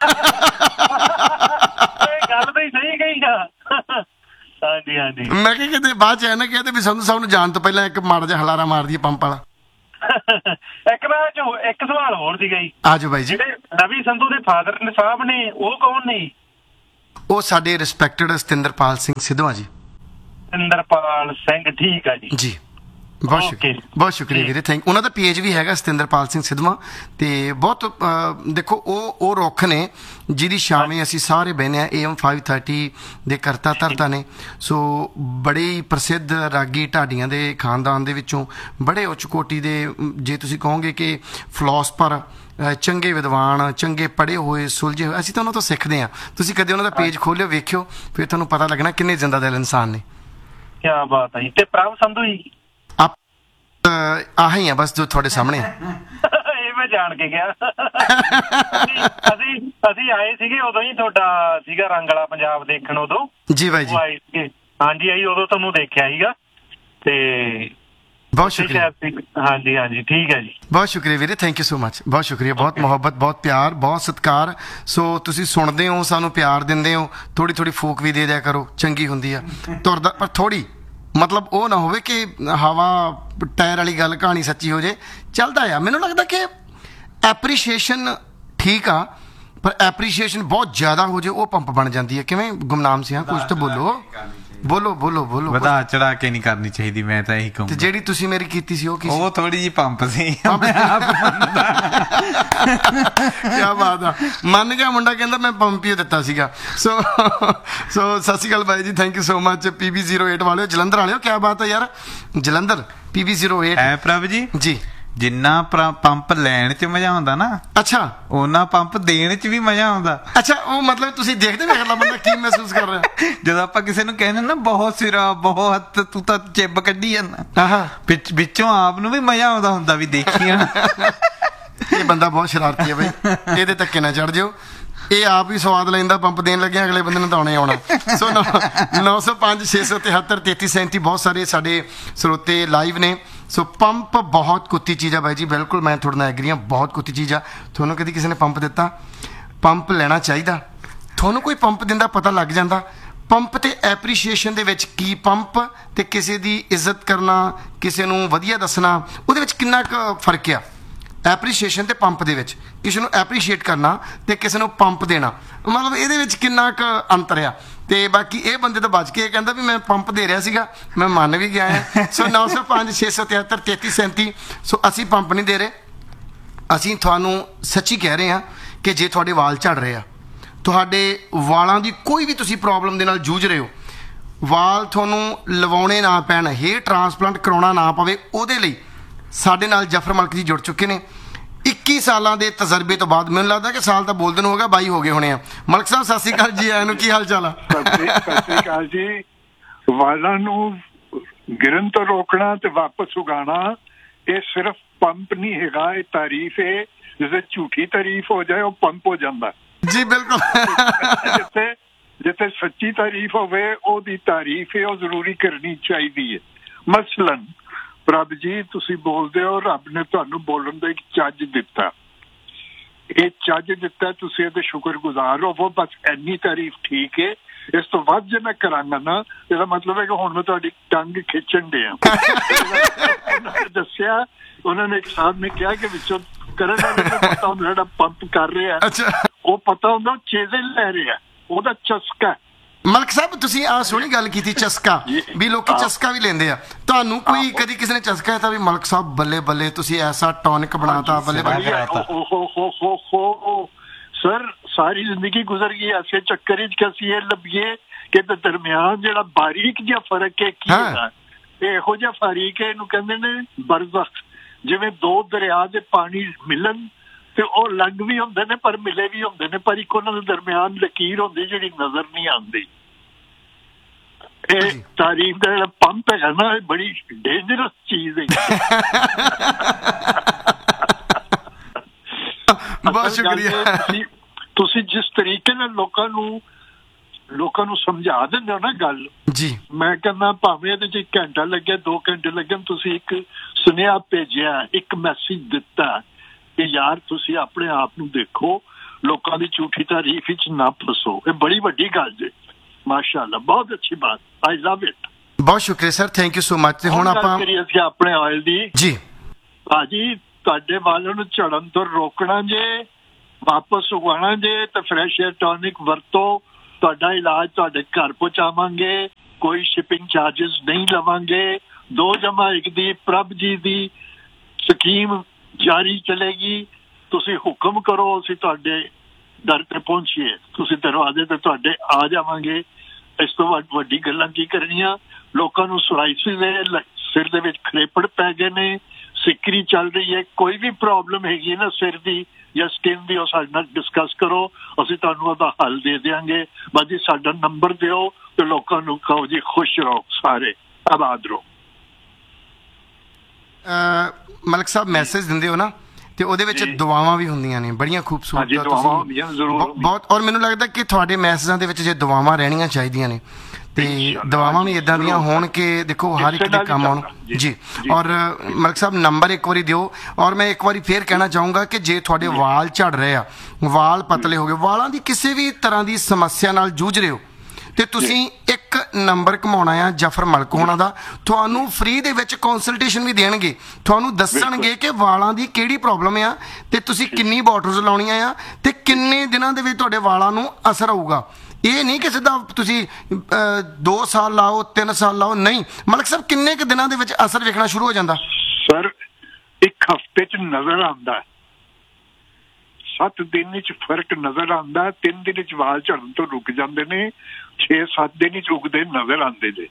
ਇਹ ਗੱਲ ਤਾਂ ਹੀ ਸਹੀ ਕਹੀ ਆ। ਹਾਂਜੀ ਹਾਂਜੀ, ਮੈਂ ਕਿਹਾ ਕਿਤੇ ਬਾਅਦ ਚ ਐ ਨਾ ਕਹਿੰਦੇ ਵੀ ਸੰਧੂ ਸਾਹਿਬ ਨੂੰ ਜਾਣ ਤੋਂ ਪਹਿਲਾਂ ਇੱਕ ਮਾੜਾ ਜਿਹਾ ਹਲਾਰਾ ਮਾਰ ਦਈਏ ਪੰਪ ਵਾਲਾ। ਇੱਕ ਨਾ ਇੱਕ ਸਵਾਲ ਹੋਰ ਸੀਗਾ ਜੀ। ਆਜੋ ਬਾਈ ਜੀ। ਜਿਹੜੇ ਰਵੀ ਸੰਧੂ ਦੇ ਫਾਦਰ ਨੇ ਸਾਹਿਬ ਨੇ ਉਹ ਕੌਣ ਨੇ? ਉਹ ਸਾਡੇ ਰਿਸਪੈਕਟਡ ਸਤਿੰਦਰਪਾਲ ਸਿੰਘ ਸਿੱਧਵਾਂ ਜੀ। ਸਤਿੰਦਰਪਾਲ ਸਿੰਘ, ਠੀਕ ਆ ਜੀ ਜੀ ਬਹੁਤ ਸ਼ੁਕਰੀਆ, ਬਹੁਤ ਸ਼ੁਕਰੀਆ ਵੀਰੇ, ਥੈਂਕ। ਉਹਨਾਂ ਦਾ ਪੇਜ ਵੀ ਹੈਗਾ ਸਤਿੰਦਰਪਾਲ ਸਿੰਘ ਸਿੱਧਵਾਂ, ਤੇ ਬਹੁਤ ਦੇਖੋ ਉਹ ਉਹ ਰੁੱਖ ਨੇ ਜਿਹਦੀ ਛਾਵੇਂ ਅਸੀਂ ਸਾਰੇ ਬਹਿਨੇ ਆ। ਏ ਐਮ ਫਾਈਵ ਥਰਟੀ ਦੇ ਕਰਤਾ ਧਰਤਾ ਨੇ, ਸੋ ਬੜੇ ਹੀ ਪ੍ਰਸਿੱਧ ਰਾਗੀ ਢਾਡੀਆਂ ਦੇ ਖਾਨਦਾਨ ਦੇ ਵਿੱਚੋਂ, ਬੜੇ ਉੱਚ ਕੋਟੀ ਦੇ, ਜੇ ਤੁਸੀਂ ਕਹੋਗੇ ਕਿ ਫਿਲਾਸਫਰ, ਚੰਗੇ ਵਿਦਵਾਨ, ਚੰਗੇ ਪੜ੍ਹੇ ਹੋਏ, ਸੁਲਝੇ ਹੋਏ, ਅਸੀਂ ਤਾਂ ਉਹਨਾਂ ਤੋਂ ਸਿੱਖਦੇ ਹਾਂ। ਤੁਸੀਂ ਕਦੇ ਉਹਨਾਂ ਦਾ ਪੇਜ ਖੋਲਿਓ, ਵੇਖਿਓ, ਫਿਰ ਤੁਹਾਨੂੰ ਪਤਾ ਲੱਗਣਾ ਕਿੰਨੇ ਜ਼ਿੰਦਾ ਦਿਲ ਇਨਸਾਨ ਨੇ। ਕੀ ਬਾਤ ਹੈ ਜੀ। ਤੇ ਪ੍ਰਭ ਸੰਧੂ ਜੀ ਆਹ ਹੀ ਆ ਬਸ ਜੋ ਤੁਹਾਡੇ ਸਾਹਮਣੇ ਆ। ਇਹ ਮੈਂ ਜਾਣ ਕੇ ਗਿਆ। ਅਸੀਂ ਅਸੀਂ ਆਏ ਸੀਗੇ ਉਦੋਂ ਹੀ, ਤੁਹਾਡਾ ਸੀਗਾ ਰੰਗ ਵਾਲਾ ਪੰਜਾਬ ਦੇਖਣ ਉਦੋਂ। ਜੀ ਬਾਈ ਜੀ। ਹਾਂਜੀ ਆਈ ਉਦੋਂ ਤੁਹਾਨੂੰ ਦੇਖਿਆ ਸੀਗਾ, ਤੇ ਬਹੁਤ ਸ਼ੁਕਰੀਆ। ਹਾਂਜੀ ਹਾਂਜੀ ਠੀਕ ਹੈ ਜੀ, ਬਹੁਤ ਸ਼ੁਕਰੀਆ ਵੀਰੇ, ਥੈਂਕ ਯੂ ਸੋ ਮਚ, ਬਹੁਤ ਸ਼ੁਕਰੀਆ, ਬਹੁਤ ਮੁਹੱਬਤ, ਬਹੁਤ ਪਿਆਰ, ਬਹੁਤ ਸਤਿਕਾਰ। ਸੋ ਤੁਸੀਂ ਸੁਣਦੇ ਹੋ, ਸਾਨੂੰ ਪਿਆਰ ਦਿੰਦੇ ਹੋ, ਥੋੜੀ ਥੋੜੀ ਫੂਕ ਵੀ ਦੇ ਦਿਆ ਕਰੋ, ਚੰਗੀ ਹੁੰਦੀ ਆ ਤੁਰਦਾ, ਪਰ ਥੋੜੀ, ਮਤਲਬ ਉਹ ਨਾ ਹੋਵੇ ਕਿ ਹਵਾ ਟਾਇਰ ਵਾਲੀ ਗੱਲ, ਕਹਾਣੀ ਸੱਚੀ ਹੋ ਜੇ। ਚੱਲਦਾ ਆ, ਮੈਨੂੰ ਲੱਗਦਾ ਕਿ ਐਪਰੀਸ਼ੀਏਸ਼ਨ ਠੀਕ ਆ, ਪਰ ਐਪਰੀਸ਼ੀਏਸ਼ਨ ਬਹੁਤ ਜ਼ਿਆਦਾ ਹੋ ਜੇ ਉਹ ਪੰਪ ਬਣ ਜਾਂਦੀ ਹੈ। ਕਿਵੇਂ ਗੁਮਨਾਮ ਸਿੰਘ, ਕੁਝ ਤਾਂ ਬੋਲੋ ਬੋਲੋ ਬੋਲੋ ਬੋਲੋ। ਵਧਾ ਚੜਾ ਕੇ ਨਹੀਂ ਕਰਨੀ ਚਾਹੀਦੀ, ਮੈਂ ਤਾਂ ਇਹੀ ਕਹੂੰਗਾ। ਤੇ ਜਿਹੜੀ ਤੁਸੀਂ ਮੇਰੀ ਕੀਤੀ ਸੀ ਉਹ ਕੀ ਸੀ? ਉਹ ਥੋੜੀ ਜਿਹੀ ਪੰਪ ਸੀ। ਕੀ ਬਾਤ ਆ, ਮੰਨ ਗਿਆ ਮੁੰਡਾ, ਕਹਿੰਦਾ ਮੈਂ ਪੰਪ ਹੀ ਦਿੱਤਾ ਸੀਗਾ। ਸੋ ਸੋ ਸਤਿ ਸ਼੍ਰੀ ਅਕਾਲ ਬਾਈ ਜੀ, thank you so much. P B zero eight ਵਾਲਿਓ, ਜਲੰਧਰ ਵਾਲਿਓ, ਕੀ ਬਾਤ ਹੈ ਯਾਰ, Jalandhar P B zero eight ਹੈ ਪ੍ਰਭ ਜੀ। ਜੀ ਜਿੰਨਾ ਪੰਪ ਲੈਣ ਚ ਮਜ਼ਾ ਆਉਂਦਾ ਨਾ, ਅੱਛਾ ਉਹਨਾਂ ਪੰਪ ਦੇਣ ਚ ਵੀ ਮਜ਼ਾ ਆਉਂਦਾ। ਅੱਛਾ, ਉਹ ਮਤਲਬ ਤੁਸੀਂ ਦੇਖਦੇ ਵੀ ਅਗਲਾ ਬੰਦਾ ਕੀ ਮਹਿਸੂਸ ਕਰ ਰਿਹਾ। ਜਦੋਂ ਆਪਾਂ ਕਿਸੇ ਨੂੰ ਕਹਿੰਦੇ ਨਾ ਬਹੁਤ ਸਿਰਾ, ਬਹੁਤ, ਤੂੰ ਤਾਂ ਚਿੱਬ ਕੱਢੀ ਜਾਂਦਾ, ਵਿੱਚੋਂ ਆਪ ਨੂੰ ਵੀ ਮਜ਼ਾ ਆਉਂਦਾ ਹੁੰਦਾ ਵੀ ਦੇਖੀ ਨਾ। ਇਹ ਬੰਦਾ ਬਹੁਤ ਸ਼ਰਾਰਤੀ ਹੈ ਬਈ, ਇਹਦੇ ਧੱਕੇ ਨਾ ਚੜ ਜਿਓ। ਇਹ ਆਪ ਹੀ ਸਵਾਦ ਲੈਂਦਾ ਪੰਪ ਦੇਣ ਲੱਗਿਆ, ਅਗਲੇ ਬੰਦੇ ਨੂੰ ਤਾਂ ਆਉਣਾ ਹੀ ਆਉਣਾ। ਸੋ ਨੌ ਸੌ ਪੰਜ ਛੇ ਸੌ ਤਿਹੱਤਰ ਤੇਤੀ ਸੈਂਤੀ ਬਹੁਤ ਸਾਰੇ ਸਾਡੇ ਸਰੋਤੇ ਲਾਈਵ ਨੇ। ਸੋ ਪੰਪ ਬਹੁਤ ਕੁੱਤੀ ਚੀਜ਼ ਆ ਬਾਈ ਜੀ, ਬਿਲਕੁਲ ਮੈਂ ਤੁਹਾਡੇ ਨਾਲ ਐਗਰੀ ਹਾਂ, ਬਹੁਤ ਕੁੱਤੀ ਚੀਜ਼ ਆ। ਤੁਹਾਨੂੰ ਕਦੀ ਕਿਸੇ ਨੇ ਪੰਪ ਦਿੱਤਾ? ਪੰਪ ਲੈਣਾ ਚਾਹੀਦਾ। ਤੁਹਾਨੂੰ ਕੋਈ ਪੰਪ ਦਿੰਦਾ ਪਤਾ ਲੱਗ ਜਾਂਦਾ। ਪੰਪ ਤੇ ਐਪਰੀਸ਼ੀਏਸ਼ਨ ਦੇ ਵਿੱਚ ਕੀ, ਪੰਪ ਤੇ ਕਿਸੇ ਦੀ ਇੱਜ਼ਤ ਕਰਨਾ, ਕਿਸੇ ਨੂੰ ਵਧੀਆ ਦੱਸਣਾ, ਉਹਦੇ ਵਿੱਚ ਕਿੰਨਾ ਕੁ ਫਰਕ ਆ? ਐਪਰੀਸ਼ੀਏਸ਼ਨ ਤੇ ਪੰਪ ਦੇ ਵਿੱਚ, ਕਿਸੇ ਨੂੰ ਐਪਰੀਸ਼ੀਏਟ ਕਰਨਾ ਤੇ ਕਿਸੇ ਨੂੰ ਪੰਪ ਦੇਣਾ, ਮਤਲਬ ਇਹਦੇ ਵਿੱਚ ਕਿੰਨਾ ਕੁ ਅੰਤਰ ਆ? ਤੇ ਬਾਕੀ ਇਹ ਬੰਦੇ ਤੋਂ ਬਚ ਕੇ ਇਹ ਕਹਿੰਦਾ ਵੀ ਮੈਂ ਪੰਪ ਦੇ ਰਿਹਾ ਸੀਗਾ, ਮੈਂ ਮੰਨ ਵੀ ਗਿਆ ਹਾਂ। ਸੋ ਨੌ ਸੌ ਪੰਜ ਛੇ ਸੌ ਤਿਹੱਤਰ ਤੇਤੀ ਸੈਂਤੀ। ਸੋ ਅਸੀਂ ਪੰਪ ਨਹੀਂ ਦੇ ਰਹੇ, ਅਸੀਂ ਤੁਹਾਨੂੰ ਸੱਚੀ ਕਹਿ ਰਹੇ ਹਾਂ ਕਿ ਜੇ ਤੁਹਾਡੇ ਵਾਲ ਝੜ ਰਹੇ ਆ, ਤੁਹਾਡੇ ਵਾਲਾਂ ਦੀ ਕੋਈ ਵੀ ਤੁਸੀਂ ਪ੍ਰੋਬਲਮ ਦੇ ਨਾਲ ਜੂਝ ਰਹੇ ਹੋ, ਵਾਲ ਤੁਹਾਨੂੰ ਲਵਾਉਣੇ ਨਾ ਪੈਣ, ਹੇਅਰ ਟ੍ਰਾਂਸਪਲਾਂਟ ਕਰਾਉਣਾ ਨਾ ਪਵੇ, ਉਹਦੇ ਲਈ ਸਾਡੇ ਨਾਲ ਜਫਰ ਮਲਕ ਜੀ ਜੁੜ ਚੁੱਕੇ ਨੇ। ਇੱਕੀ ਸਾਲਾਂ ਦੇ ਤਜਰਬੇ ਤੋਂ ਬਾਅਦ, ਮੈਨੂੰ ਲੱਗਦਾ ਕਿ ਸਾਲ ਤਾਂ ਬੋਲਦੇ ਨੂੰ ਹੋਗਾ, ਬਾਈ ਹੋ ਗਏ ਹੋਣੇ ਆ। ਮਲਕ ਸਾਹਿਬ ਸਤਿ ਸ਼੍ਰੀ ਅਕਾਲ ਜੀ, ਆਇਆਂ ਨੂੰ, ਕੀ ਹਾਲ ਚਾਲ ਆ? ਸਤਿ ਸ਼੍ਰੀ ਅਕਾਲ ਜੀ। ਵਾਲਾਂ ਨੂੰ ਗਿਰਨ ਤੋਂ ਰੋਕਣਾ ਤੇ ਵਾਪਸ ਉਗਾਉਣਾ, ਇਹ ਸਿਰਫ ਪੰਪ ਨਹੀਂ ਹੈਗਾ, ਇਹ ਤਾਰੀਫ ਹੈ। ਜਿਵੇਂ ਝੂਠੀ ਤਾਰੀਫ ਹੋ ਜਾਏ ਉਹ ਪੰਪ ਹੋ ਜਾਂਦਾ ਜੀ। ਬਿਲਕੁਲ, ਜਿੱਥੇ ਜਿੱਥੇ ਸੱਚੀ ਤਾਰੀਫ ਹੋਵੇ ਉਹਦੀ ਤਾਰੀਫ ਹੈ, ਉਹ ਜ਼ਰੂਰੀ ਕਰਨੀ ਚਾਹੀਦੀ ਹੈ। ਮਸਲਨ ਰੱਬ ਜੀ, ਤੁਸੀਂ ਬੋਲਦੇ ਹੋ, ਰੱਬ ਨੇ ਤੁਹਾਨੂੰ ਬੋਲਣ ਦਾ ਇੱਕ ਚੱਜ ਦਿੱਤਾ, ਇਹ ਚੱਜ ਦਿੱਤਾ, ਤੁਸੀਂ ਇਹਦੇ ਸ਼ੁਕਰਗੁਜ਼ਾਰ ਹੋਵੋ, ਬਸ ਇੰਨੀ ਤਾਰੀਫ ਠੀਕ ਹੈ। ਇਸ ਤੋਂ ਵੱਧ ਜੇ ਮੈਂ ਕਰਾਂਗਾ ਨਾ, ਇਹਦਾ ਮਤਲਬ ਹੈ ਕਿ ਹੁਣ ਮੈਂ ਤੁਹਾਡੀ ਟੰਗ ਖਿੱਚਣ ਡਿਆ। ਦੱਸਿਆ ਉਹਨਾਂ ਨੇ, ਇੱਕ ਸਾਹਿਬ ਨੇ ਕਿਹਾ ਕਿ ਵਿੱਚੋਂ ਕਰਨ ਵਾਲੇ ਨੂੰ ਪਤਾ ਹੁੰਦਾ ਜਿਹੜਾ ਪੰਪ ਕਰ ਰਿਹਾ, ਉਹ ਪਤਾ ਹੁੰਦਾ ਚੀਜ਼ਾਂ ਲੈ ਰਿਹਾ, ਉਹਦਾ ਚਸਕਾ। ਮਲਕ ਸਾਹਿਬ ਤੁਸੀਂ ਆ ਸੋਹਣੀ ਗੱਲ ਕੀਤੀ ਚਸਕਾ ਵੀ ਲੋਕੀ ਚਸਕਾ ਵੀ ਲੈਂਦੇ ਆ ਤੁਹਾਨੂੰ ਕੋਈ ਕਦੀ ਕਿਸੇ ਨੇ ਚਸਕਾ ਦਿੱਤਾ ਵੀ ਮਲਕ ਸਾਹਿਬ ਬੱਲੇ ਬੱਲੇ ਤੁਸੀਂ ਐਸਾ ਟੌਨਿਕ ਬਣਾਤਾ ਬੱਲੇ ਬੱਲੇ ਸਰ ਸਾਰੀ ਜ਼ਿੰਦਗੀ ਗੁਜ਼ਰ ਗਈ ਐਸੇ ਚੱਕਰ ਚ ਕਿ ਅਸੀਂ ਇਹ ਲੱਭੀਏ ਕਿ ਦਰਮਿਆਨ ਜਿਹੜਾ ਬਾਰੀਕ ਜਿਹਾ ਫਰਕ ਹੈ ਕੀ ਹੁੰਦਾ ਇਹੋ ਜਿਹਾ ਫਰਕ ਹੈ ਇਹਨੂੰ ਕਹਿੰਦੇ ਨੇ ਬਰਜ਼ਖ ਜਿਵੇਂ ਦੋ ਦਰਿਆ ਦੇ ਪਾਣੀ ਮਿਲਣ ਤੇ ਉਹ ਲੱਗ ਵੀ ਹੁੰਦੇ ਨੇ ਪਰ ਮਿਲੇ ਵੀ ਹੁੰਦੇ ਨੇ ਪਰ ਇੱਕ ਉਹਨਾਂ ਦੇ ਦਰਮਿਆਨ ਲਕੀਰ ਹੁੰਦੀ ਜਿਹੜੀ ਨਜ਼ਰ ਨਹੀਂ ਆਉਂਦੀ ਇਹ ਤਾਰੀਫ ਦਾ ਜਿਹੜਾ ਪੰਪ ਹੈਗਾ ਨਾ ਇਹ ਬੜੀ ਡੇਂਜਰਸ ਚੀਜ਼ ਹੈ ਬਹੁਤ ਸ਼ੁਕਰੀਆ ਤੁਸੀਂ ਜਿਸ ਤਰੀਕੇ ਨਾਲ ਲੋਕਾਂ ਨੂੰ ਲੋਕਾਂ ਨੂੰ ਸਮਝਾ ਦਿੰਦੇ ਹੋ ਨਾ ਗੱਲ ਜੀ ਮੈਂ ਕਹਿੰਦਾ ਭਾਵੇਂ ਇਹਦੇ ਚ ਇੱਕ ਘੰਟਾ ਲੱਗਿਆ ਦੋ ਘੰਟੇ ਲੱਗਣ ਤੁਸੀਂ ਇੱਕ ਸੁਨੇਹਾ ਭੇਜਿਆ ਇੱਕ ਮੈਸੇਜ ਦਿੱਤਾ ਕਿ ਯਾਰ ਤੁਸੀਂ ਆਪਣੇ ਆਪ ਨੂੰ ਦੇਖੋ ਲੋਕਾਂ ਦੀ ਝੂਠੀ ਤਾਰੀਫ ਵਿੱਚ ਨਾ ਫਸੋ ਇਹ ਬੜੀ ਵੱਡੀ ਗੱਲ ਜੇ ਮਾਸ਼ਾਅੱਲਾ ਬਹੁਤ ਅੱਛੀ ਬਾਤ ਆਈ ਲਵ ਇਟ ਬਹੁਤ ਸ਼ੁਕਰੀਆ sir thank you so much ਤੇ ਹੁਣ ਆਪਾਂ ਕਰੀਏ ਅਸੀਂ ਆਪਣੇ ਆਇਲ ਦੀ ਜੀ ਭਾਜੀ ਤੁਹਾਡੇ ਵਾਲਾਂ ਨੂੰ ਝੜਨ ਤੋਂ ਰੋਕਣਾ ਜੇ ਵਾਪਸ ਉਗਾਉਣਾ ਜੇ ਤੇ ਫਰੈਸ਼ ਏਅਰ ਟੌਨਿਕ ਵਰਤੋ ਤੁਹਾਡਾ ਇਲਾਜ ਤੁਹਾਡੇ ਘਰ ਪਹੁੰਚਾਵਾਂਗੇ ਕੋਈ ਸ਼ਿਪਿੰਗ ਚਾਰजेस ਨਹੀਂ ਲਵਾਂਗੇ ਦੋ ਜਮਾ ਇੱਕ ਦੀ ਪ੍ਰਭ ਜੀ ਦੀ ਸਕੀਮ ਜਾਰੀ ਚਲੇਗੀ ਤੁਸੀਂ ਹੁਕਮ ਕਰੋ ਅਸੀਂ ਤੁਹਾਡੇ ਦਰ ਤੇ ਪਹੁੰਚੀਏ ਤੁਸੀਂ ਦਰਵਾਜ਼ੇ ਤੇ ਤੁਹਾਡੇ ਆ ਜਾਵਾਂਗੇ ਇਸ ਤੋਂ ਵੱਧ ਵੱਡੀ ਗੱਲਾਂ ਕੀ ਕਰਨੀਆਂ ਲੋਕਾਂ ਨੂੰ ਸੋਰਾਇਸਿਸ ਦੇ ਸਿਰ ਦੇ ਵਿੱਚ ਖਰੇਪੜ ਪੈ ਗਏ ਨੇ ਸਿੱਕਰੀ ਚੱਲ ਰਹੀ ਹੈ ਕੋਈ ਵੀ ਪ੍ਰੋਬਲਮ ਹੈਗੀ ਨਾ ਸਿਰ ਦੀ ਜਾਂ ਸਕਿਨ ਦੀ ਉਹ ਸਾਡੇ ਨਾਲ ਡਿਸਕਸ ਕਰੋ ਅਸੀਂ ਤੁਹਾਨੂੰ ਉਹਦਾ ਹੱਲ ਦੇ ਦਿਆਂਗੇ ਬਾਕੀ ਸਾਡਾ ਨੰਬਰ ਦਿਓ ਤੇ ਲੋਕਾਂ ਨੂੰ ਕਹੋ ਜੀ ਖੁਸ਼ ਰਹੋ ਸਾਰੇ ਆਬਾਦ ਰਹੋ ਮਲਕ ਸਾਹਿਬ ਮੈਸੇਜ ਦਿੰਦੇ ਹੋ ਨਾ ਤੇ ਉਹਦੇ ਵਿੱਚ ਦੁਆਵਾਂ ਵੀ ਹੁੰਦੀਆਂ ਨੇ ਬੜੀਆਂ ਖੂਬਸੂਰਤ ਬਹੁਤ ਔਰ ਮੈਨੂੰ ਲੱਗਦਾ ਕਿ ਤੁਹਾਡੇ ਮੈਸੇਜਾਂ ਦੇ ਵਿੱਚ ਜੇ ਦੁਆਵਾਂ ਰਹਿਣੀਆਂ ਚਾਹੀਦੀਆਂ ਨੇ ਤੇ ਦੁਆਵਾਂ ਵੀ ਇਦਾਂ ਦੀਆਂ ਹੋਣ ਕਿ ਦੇਖੋ ਹਰ ਇੱਕ ਦੇ ਕੰਮ ਆਉਣ ਜੀ ਔਰ ਮਲਕ ਸਾਹਿਬ ਨੰਬਰ ਇੱਕ ਵਾਰੀ ਦਿਓ ਔਰ ਮੈਂ ਇੱਕ ਵਾਰੀ ਫੇਰ ਕਹਿਣਾ ਚਾਹੂੰਗਾ ਕਿ ਜੇ ਤੁਹਾਡੇ ਵਾਲ ਝੜ ਰਹੇ ਆ ਵਾਲ ਪਤਲੇ ਹੋ ਗਏ ਵਾਲਾਂ ਦੀ ਕਿਸੇ ਵੀ ਤਰ੍ਹਾਂ ਦੀ ਸਮੱਸਿਆ ਨਾਲ ਜੂਝ ਰਹੇ ਹੋ ਤੇ ਤੁਸੀਂ ਇੱਕ ਨੰਬਰ ਘਮਾਉਣਾ ਆ ਜਫਰ ਮਲਕ ਹੋਣਾ ਦਾ ਤੁਹਾਨੂੰ ਫ੍ਰੀ ਦੇ ਵਿੱਚ ਕੰਸਲਟੇਸ਼ਨ ਵੀ ਦੇਣਗੇ ਤੁਹਾਨੂੰ ਦੱਸਣਗੇ ਕਿ ਵਾਲਾਂ ਦੀ ਕਿਹੜੀ ਪ੍ਰੋਬਲਮ ਆ ਤੇ ਤੁਸੀਂ ਕਿੰਨੀ ਬੋਟਲਸ ਲਾਉਣੀਆਂ ਆ ਤੇ ਕਿੰਨੇ ਦਿਨਾਂ ਦੇ ਵਿੱਚ ਤੁਹਾਡੇ ਵਾਲਾਂ ਨੂੰ ਅਸਰ ਆਊਗਾ ਇਹ ਨਹੀਂ ਕਿ ਸਿੱਧਾ ਤੁਸੀਂ ਦੋ ਸਾਲ ਲਾਓ ਤਿੰਨ ਸਾਲ ਲਾਓ ਨਹੀਂ ਮਲਕ ਸਾਹਿਬ ਕਿੰਨੇ ਕੁ ਦਿਨਾਂ ਦੇ ਵਿੱਚ ਅਸਰ ਵੇਖਣਾ ਸ਼ੁਰੂ ਹੋ ਜਾਂਦਾ ਸਰ ਇੱਕ ਹਫ਼ਤੇ ਚ ਨਜ਼ਰ ਆਉਂਦਾ ਸੱਤ ਦਿਨ ਵਿੱਚ ਫਰਕ ਨਜ਼ਰ ਆਉਂਦਾ ਤਿੰਨ ਦਿਨ ਚ ਵਾਲ ਝੜਨ ਤੋਂ ਰੁਕ ਜਾਂਦੇ ਨੇ ਛੇ ਸੱਤ ਦਿਨ ਵਿੱਚ ਉਗਦੇ ਨਜ਼ਰ ਆਉਂਦੇ ਨੇ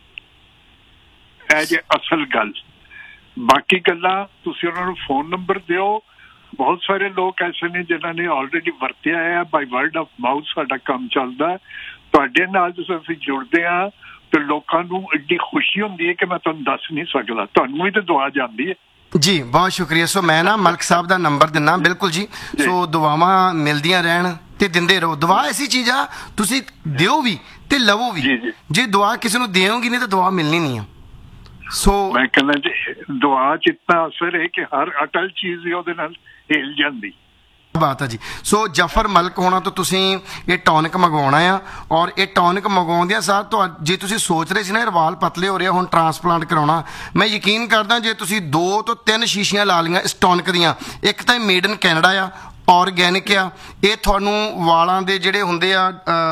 ਇਹ ਜੇ ਅਸਲ ਗੱਲ ਬਾਕੀ ਗੱਲਾਂ ਤੁਸੀਂ ਉਹਨਾਂ ਨੂੰ ਫੋਨ ਨੰਬਰ ਦਿਓ ਬਹੁਤ ਸਾਰੇ ਲੋਕ ਐਸੇ ਨੇ ਜਿਨ੍ਹਾਂ ਨੇ ਆਲਰੇਡੀ ਵਰਤਿਆ ਹੈ ਬਾਈ ਵਰਡ ਆਫ ਮਾਊਥ ਸਾਡਾ ਕੰਮ ਚੱਲਦਾ ਤੁਹਾਡੇ ਨਾਲ ਜਦੋਂ ਅਸੀਂ ਜੁੜਦੇ ਹਾਂ ਤੇ ਲੋਕਾਂ ਨੂੰ ਐਡੀ ਖੁਸ਼ੀ ਹੁੰਦੀ ਹੈ ਕਿ ਮੈਂ ਤੁਹਾਨੂੰ ਦੱਸ ਨਹੀਂ ਸਕਦਾ ਤੁਹਾਨੂੰ ਵੀ ਤਾਂ ਦੁਆ ਜਾਂਦੀ ਹੈ ਜੀ ਬਹੁਤ ਸ਼ੁਕਰੀਆ ਸੋ ਮੈਂ ਨਾ ਮਲਕ ਸਾਹਿਬ ਦਾ ਨੰਬਰ ਦਿੰਨਾ ਬਿਲਕੁਲ ਜੀ ਸੋ ਦੁਆਵਾਂ ਮਿਲਦੀਆਂ ਰਹਿਣ ਤੇ ਦਿੰਦੇ ਰਹੋ ਦੁਆ ਐਸੀ ਚੀਜ਼ ਆ ਤੁਸੀਂ ਦਿਓ ਵੀ ਤੇ ਲਵੋ ਵੀ ਜੇ ਦੁਆ ਕਿਸੇ ਨੂੰ ਦਿਓਗੀ ਨਹੀਂ ਤਾਂ ਦੁਆ ਮਿਲਣੀ ਨਹੀਂ ਆ ਸੋ ਮੈਂ ਕਹਿੰਦਾ ਜੀ ਦੁਆ ਚ ਇਤਨਾ ਅਸਰ ਹੈ ਕਿ ਹਰ ਅਟਲ ਚੀਜ਼ ਉਹਦੇ ਨਾਲ ਹਿਲ ਜਾਂਦੀ ਬਾਤ ਹੈ ਜੀ ਸੋ ਜਫਰ ਮਲਕ ਹੋਣਾ ਤੋਂ ਤੁਸੀਂ ਇਹ ਟੌਨਿਕ ਮੰਗਵਾਉਣਾ ਆ ਔਰ ਇਹ ਟੌਨਿਕ ਮੰਗਵਾਉਂਦਿਆਂ ਸਾਰ ਤੁਹਾ ਜੇ ਤੁਸੀਂ ਸੋਚ ਰਹੇ ਸੀ ਨਾ ਵਾਲ ਪਤਲੇ ਹੋ ਰਹੇ ਹੁਣ ਟ੍ਰਾਂਸਪਲਾਂਟ ਕਰਾਉਣਾ ਮੈਂ ਯਕੀਨ ਕਰਦਾ ਜੇ ਤੁਸੀਂ ਦੋ ਤੋਂ ਤਿੰਨ ਸ਼ੀਸ਼ੀਆਂ ਲਾ ਲਈਆਂ ਇਸ ਟੌਨਿਕ ਦੀਆਂ ਇੱਕ ਤਾਂ ਮੇਡ ਇਨ ਕੈਨੇਡਾ ਆ ਆਰਗੈਨਿਕ ਆ ਇਹ ਤੁਹਾਨੂੰ ਵਾਲਾਂ ਦੇ ਜਿਹੜੇ ਹੁੰਦੇ ਆ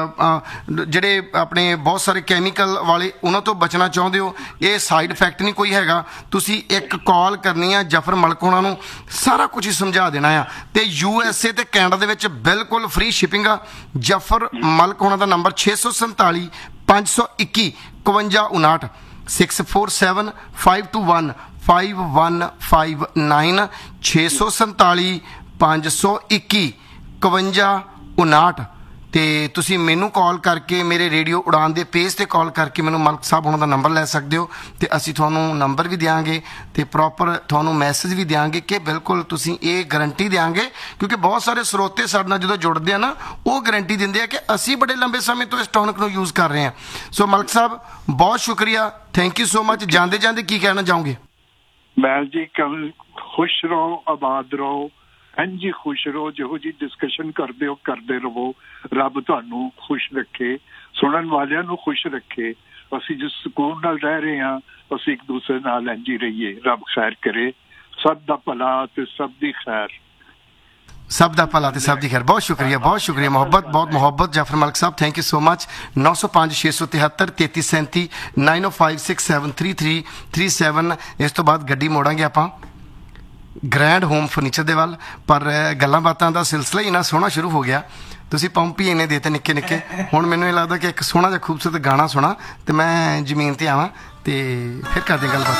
ਜਿਹੜੇ ਆਪਣੇ ਬਹੁਤ ਸਾਰੇ ਕੈਮੀਕਲ ਵਾਲੇ ਉਹਨਾਂ ਤੋਂ ਬਚਣਾ ਚਾਹੁੰਦੇ ਹੋ ਇਹ ਸਾਈਡ ਇਫੈਕਟ ਨਹੀਂ ਕੋਈ ਹੈਗਾ ਤੁਸੀਂ ਇੱਕ ਕਾਲ ਕਰਨੀ ਆ ਜਫਰ ਮਲਕ ਹੋਣਾ ਨੂੰ ਸਾਰਾ ਕੁਝ ਹੀ ਸਮਝਾ ਦੇਣਾ ਆ ਤੇ ਯੂ ਐਸ ਏ ਤੇ ਕੈਨੇਡਾ ਦੇ ਵਿੱਚ ਬਿਲਕੁਲ ਫ੍ਰੀ ਸ਼ਿਪਿੰਗ ਆ ਜਫਰ ਮਲਕ ਹੋਣਾ ਦਾ ਨੰਬਰ ਛੇ ਸੌ ਸੰਤਾਲੀ ਪੰਜ ਸੌ ਇੱਕੀ ਇਕਵੰਜਾ ਉਨਾਹਠ six four seven five to one five one five nine ਛੇ ਸੌ ਸੰਤਾਲੀ ਪੰਜ ਸੌ ਇੱਕੀ ਇਕਵੰਜਾ ਉਨਾਹਠ ਤੇ ਤੁਸੀਂ ਮੈਨੂੰ ਕਾਲ ਕਰਕੇ ਮੇਰੇ ਰੇਡੀਓ ਉਡਾਨ ਦੇ ਪੇਜ ਤੇ ਕਾਲ ਕਰਕੇ ਮੈਨੂੰ ਮਲਕ ਸਾਹਿਬ ਉਹਨਾਂ ਦਾ ਨੰਬਰ ਲੈ ਸਕਦੇ ਹੋ ਤੇ ਅਸੀਂ ਤੁਹਾਨੂੰ ਨੰਬਰ ਵੀ ਦਿਆਂਗੇ ਤੇ ਪ੍ਰੋਪਰ ਤੁਹਾਨੂੰ ਮੈਸੇਜ ਵੀ ਦਿਆਂਗੇ ਕਿ ਬਿਲਕੁਲ ਤੁਸੀਂ ਇਹ ਗਾਰੰਟੀ ਦਿਆਂਗੇ ਕਿਉਂਕਿ ਬਹੁਤ ਸਾਰੇ ਸਰੋਤੇ ਸਾਡੇ ਨਾਲ ਜਦੋਂ ਜੁੜਦੇ ਆ ਨਾ ਉਹ ਗਾਰੰਟੀ ਦਿੰਦੇ ਆ ਕਿ ਅਸੀਂ ਬੜੇ ਲੰਬੇ ਸਮੇਂ ਤੋਂ ਇਸ ਟੌਨਿਕ ਨੂੰ ਯੂਜ਼ ਕਰ ਰਹੇ ਹਾਂ ਸੋ ਮਲਕ ਸਾਹਿਬ ਬਹੁਤ ਸ਼ੁਕਰੀਆ ਥੈਂਕ ਯੂ ਸੋ ਮਚ ਜਾਂਦੇ ਜਾਂਦੇ ਕੀ ਕਹਿਣਾ ਚਾਹੋਗੇ ਮੈਂ ਜੀ ਖੁਸ਼ ਰਹੋ ਆਬਾਦ ਰਹੋ ਇੰਝ ਖੁਸ਼ ਰਹੋ ਜਿਹੋ ਜੀ ਡਿਸਕਸ਼ਨ ਕਰਦੇ ਹੋ ਕਰਦੇ ਰਹੋ ਰੱਬ ਤੁਹਾਨੂੰ ਖੁਸ਼ ਰੱਖੇ ਸੁਣਨ ਵਾਲਿਆਂ ਨੂੰ ਖੁਸ਼ ਰੱਖੇ ਅਸੀਂ ਜਿਸ ਸਕੂਨ ਨਾਲ ਰਹਿ ਰਹੇ ਹਾਂ ਅਸੀਂ ਇੱਕ ਦੂਸਰੇ ਨਾਲ ਇੰਝ ਹੀ ਰਹੀਏ ਰੱਬ ਖੈਰ ਕਰੇ ਸਭ ਦਾ ਭਲਾ ਤੇ ਸਭ ਦੀ ਖੈਰ ਸਭ ਦਾ ਭਲਾ ਤੇ ਸਭ ਦੀ ਖੈਰ। ਬਹੁਤ ਸ਼ੁਕਰੀਆ, ਬਹੁਤ ਸ਼ੁਕਰੀਆ, ਮੁਹੱਬਤ, ਬਹੁਤ ਮੁਹੱਬਤ ਜਾਫਰ ਮਲਿਕ ਸਾਹਿਬ, ਥੈਂਕ ਯੂ ਸੋ ਮਚ। ਨੌ ਸੌ ਪੰਜ ਛੇ ਸੌ ਤਿਹੱਤਰ ਤੇਤੀ ਸੈਂਤੀ ਨਾਈਨ ਓ five six seven three three three seven. ਇਸ ਤੋਂ ਬਾਅਦ ਗੱਡੀ ਮੋੜਾਂਗੇ ਆਪਾਂ ਗ੍ਰੈਂਡ ਹੋਮ ਫਰਨੀਚਰ ਦੇ ਵੱਲ, ਪਰ ਗੱਲਾਂ ਬਾਤਾਂ ਦਾ ਸਿਲਸਿਲਾ ਹੀ ਇੰਨਾ ਸੋਹਣਾ ਸ਼ੁਰੂ ਹੋ ਗਿਆ, ਤੁਸੀਂ ਪੰਪ ਹੀ ਇੰਨੇ ਦੇਤੇ ਨਿੱਕੇ ਨਿੱਕੇ। ਹੁਣ ਮੈਨੂੰ ਇਹ ਲੱਗਦਾ ਕਿ ਇੱਕ ਸੋਹਣਾ ਜਿਹਾ ਖੂਬਸੂਰਤ ਗਾਣਾ ਸੁਣਾ ਤੇ ਮੈਂ ਜ਼ਮੀਨ ਤੇ ਆਵਾਂ ਤੇ ਫਿਰ ਕਰਦੇ ਗੱਲਬਾਤ।